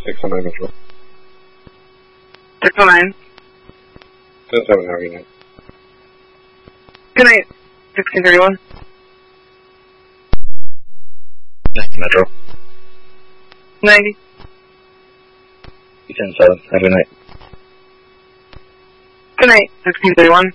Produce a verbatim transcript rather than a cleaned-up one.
six oh nine Metro. six oh nine. ten seven, have a good night. Good night, sixteen thirty-one. Metro. ninety. ten seven, have a good night. Good night, sixteen thirty-one.